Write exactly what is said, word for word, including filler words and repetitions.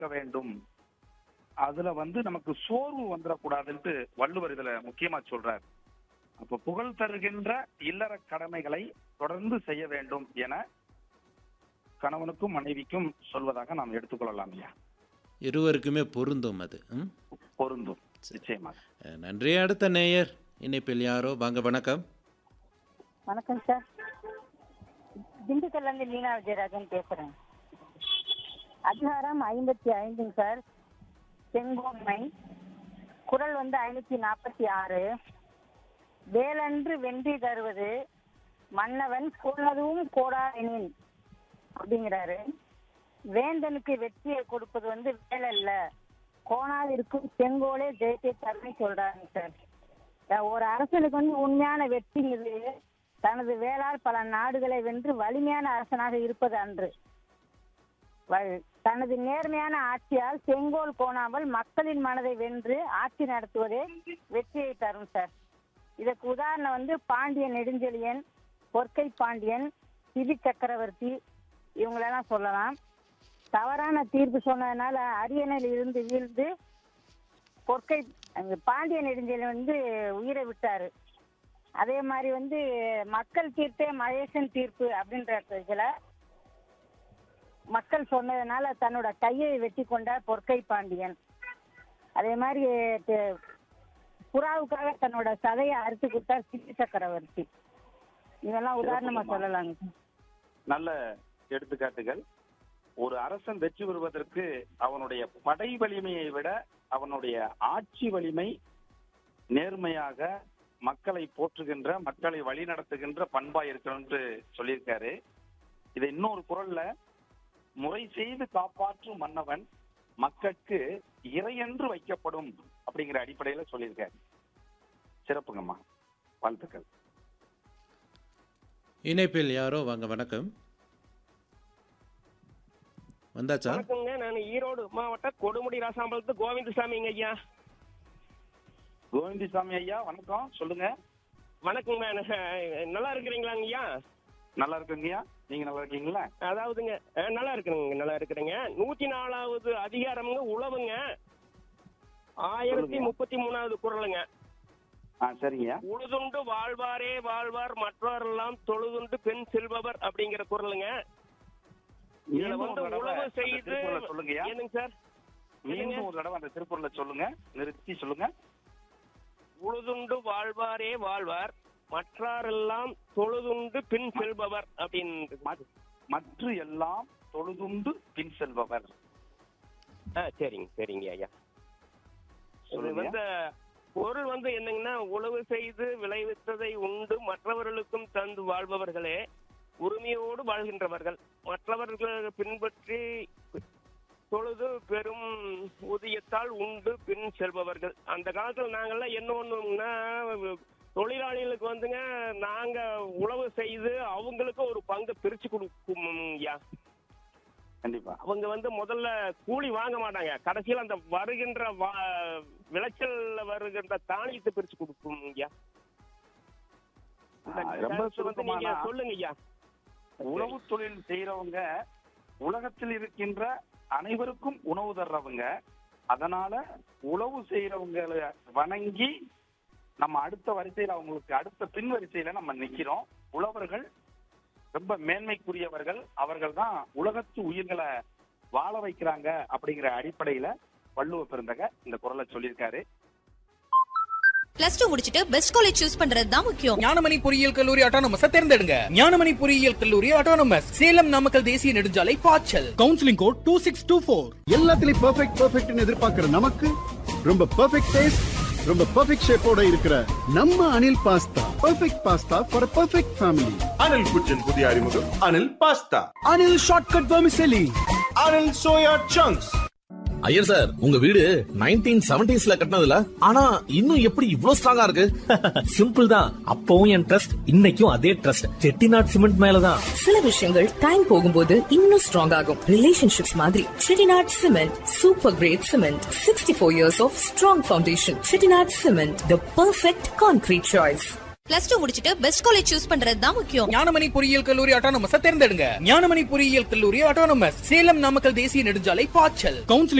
காக்க வேண்டும். அதுல வந்து நமக்கு சோர்வு வந்துடக்கூடாதுன்ட்டு வள்ளுவர் இதுல முக்கியமா சொல்றார். அப்ப புகழ் தருகின்ற இல்லற கடமைகளை தொடர்ந்து செய்ய வேண்டும் என கணவனுக்கும் மனைவிக்கும் சொல்வதாக நாம் எடுத்துக்கொள்ளலாம். ஐயா, இருவருக்குமே பொருந்தும் அது. பொருந்தும் நிச்சயமாக. நன்றி. அடுத்த நேயர் இணைப்பில் யாரோ வாங்க. வணக்கம். வணக்கம் சார், திண்டுக்கல்ல இருந்து லீனா விஜயராஜன் பேசுறேன். அதிகாரம் ஐம்பத்தி ஐந்துங்க சார், செங்கோன்மை. குறள் வந்து ஐநூத்தி நாற்பத்தி ஆறு. வேலன்று வென்றி தருவது மன்னவன் கொள்ளதும் கோடாயினின் அப்படிங்கிறாரு. வேந்தனுக்கு வெற்றியை கொடுப்பது வந்து வேலல்ல, கோணால் இருக்கும் செங்கோலே ஜெயத்தை தருன்னு சொல்றாங்க சார். ஒரு அரசனுக்கு வந்து உண்மையான வெற்றிங்கிறது தனது வேளால் பல நாடுகளை வென்று வலிமையான அரசனாக இருப்பது அன்று. தனது நேர்மையான ஆட்சியால் செங்கோல் கோணாமல் மக்களின் மனதை வென்று ஆட்சி நடத்துவதே வெற்றியை தரும் சார். இதற்கு உதாரணம் வந்து பாண்டிய நெடுஞ்செழியன், பொற்கை பாண்டியன், சிதி சக்கரவர்த்தி இவங்களெல்லாம் சொல்லலாம். தவறான தீர்ப்பு சொன்னதுனால அரியணையில் இருந்து வீழ்ந்து பொற்கை பாண்டிய நெடுஞ்செழியன் வந்து உயிரை விட்டாரு. அதே மாதிரி வந்து மக்கள் தீர்ப்பே மகேசன் தீர்ப்பு அப்படின்ற இதுல மக்கள் சொன்னதுனால தன்னோட கையை வெட்டி கொண்டார் பொற்கை பாண்டியன். அதே மாதிரி புறாவுக்காக தன்னோட சதையை அறுத்து கொடுத்தார் சித்தி சக்கரவர்த்தி. இதெல்லாம் உதாரணமா சொல்லலாங்க. நல்ல எடுத்துக்காட்டுகள். ஒரு அரசன் வெற்றி பெறுவதற்கு அவனுடைய படை வலிமையை விட அவனுடைய ஆட்சி வலிமை, நேர்மையாக மக்களை போற்றுகின்ற, மக்களை வழி நடத்துகின்ற பண்பா இருக்கணும்னு சொல்லியிருக்காரு. இதை இன்னொரு குறள்ல முறை செய்து காப்பாற்றும் மன்னவன் மக்களுக்கு இறையென்று வைக்கப்படும் அப்படிங்கிற அடிப்படையில சொல்லியிருக்காரு. சிறப்புங்கம்மா, வாழ்த்துக்கள். இணைப்பில் யாரோ வாங்க. வணக்கம். வந்தாச்சா? வணக்கங்க, நான் ஈரோடு மாவட்ட கொடுமுடி ராசாம்பலத்து கோவிந்தசாமிங்க ஐயா. கோவிந்தசாமி ஐயா வணக்கம், சொல்லுங்க. வணக்கங்க, நல்லா இருக்கிறீங்களாங்க ஐயா? நல்லா இருக்குங்கய்யா, நீங்க நல்லா இருக்கீங்களா? அதாவதுங்க நல்லா இருக்கிறேங்க, நல்லா இருக்கிறேங்க. நூத்தி நாலாவது அதிகாரம்ங்க உழவுங்க, ஆயிரத்தி முப்பத்தி மூணாவது குறளுங்க. சரிங்க. உழுதுண்டு வாழ்வாரே வாழ்வார் மற்றவரெல்லாம் தொழுதுண்டு பெண் செல்பவர் அப்படிங்கிற குறளுங்க. இதுல வந்து உழவு செய்து சொல்லுங்க என்னங்க சார், மீண்டும் ஒரு தடவை அந்த திருக்குறளை சொல்லுங்க, நிறுத்தி சொல்லுங்க. உழுதுண்டு வாழ்வாரே வாழ்வார் மற்றாரெல்லாம் தொழுதுண்டு பின் செல்பவர் அப்படின்னு. மற்ற எல்லாம் தொழுதுண்டு பின் செல்பவர். சரிங்க சரிங்க ஐயா. வந்து பொருள் வந்து என்னங்கன்னா, உழவு செய்து விளைவித்ததை உண்டு மற்றவர்களுக்கும் தந்து வாழ்பவர்களே உரிமையோடு வாழ்கின்றவர்கள், மற்றவர்கள் பின்பற்றி தொழுது பெரும் ஊதியத்தால் உண்டு பின் செல்பவர்கள். அந்த காலத்துல நாங்கெல்லாம் என்ன பண்ணுவோம்னா, தொழிலாளிகளுக்கு வந்துங்க நாங்க உழவு செய்து அவங்களுக்கு ஒரு பங்கு பிரிச்சு கொடுக்கும் ஐயா. கண்டிப்பா. அவங்க வந்து முதல்ல கூலி வாங்க மாட்டாங்க, கடைசியில் அந்த வருகின்ற விளைச்சல்ல வருகின்ற தானியத்தை பிரிச்சு கொடுக்கும் ஐயா. வந்து நீங்க சொல்லுங்க ஐயா. உழவு தொழில் செய்யறவங்க உலகத்தில் இருக்கின்ற அனைவருக்கும் உணவு தர்றவங்க. அதனால உழவு செய்யறவங்களை வணங்கி நம்ம அடுத்த வரிசையில, அவங்களுக்கு அடுத்த பின் வரிசையில நம்ம நிக்கிறோம். உழவர்கள் ரொம்ப மேன்மைக்குரியவர்கள், அவர்கள் தான் உலகத்து உயிர்களை வாழ வைக்கிறாங்க அப்படிங்கிற அடிப்படையில வள்ளுவ பெருந்தக இந்த குறளை சொல்லியிருக்காரு. பிளஸ் டூ முடிச்சிட்டு பெஸ்ட் காலேஜ் சூஸ் பண்றது தான் முக்கியம். ஞானமணி பொறியியல் கல்லூரி ஆட்டோனமஸ் தேர்ந்தெடுங்க. ஞானமணி பொறியியல் கல்லூரி ஆட்டோனமஸ், சேலம் நாமக்கல் தேசிய நெடுஞ்சாலை பாய்ச்சல். Counselling code two six two four. எல்லாத்துலயும் பெர்ஃபெக்ட் பெர்ஃபெக்ட்னு எதிர்பார்க்கிற நமக்கு ரொம்ப பெர்ஃபெக்ட் டேஸ்ட், ரொம்ப பெர்ஃபெக்ட் ஷேப்போட இருக்கிற நம்ம Anil pasta. Perfect pasta for perfect family. Anil குச்சின் புதிய அறிமுகம் Anil pasta. Anil shortcut vermicelli. Anil soya chunks. Iyer sir, உங்க வீடு நைன்டீன் செவன்டீஸ்ல கட்டினதுல, ஆனா இன்னும் எப்படி இவ்ளோ ஸ்ட்ராங்கா இருக்கு? சிம்பிள் தான், அப்பவும் என் ட்ரஸ்ட், இன்னைக்கும் அதே ட்ரஸ்ட். செட்டிநாட் சிமெண்ட் மேலதான். சில விஷயங்கள் டைம் போகும்போது இன்னும் ஸ்ட்ராங் ஆகும். ரிலேஷன்ஷிப்ஸ் மாதிரி Chettinad cement, super great cement, sixty four years of strong foundation. Chettinad cement, the perfect concrete choice. Plus two முடிச்சிட்டு பெஸ்ட் காலேஜ் சூஸ் பண்றது தான் முக்கியம். ஞானமணி பொறியியல் கல்லூரி அட்டானமஸ் தேர்ந்தெடுங்க. ஞானமணி பொறியியல் கல்லூரி அட்டானமஸ் சேலம் நாமக்கல் தேசிய நெடுஞ்சாலை பாய்ச்சல். கவுன்சிலிங்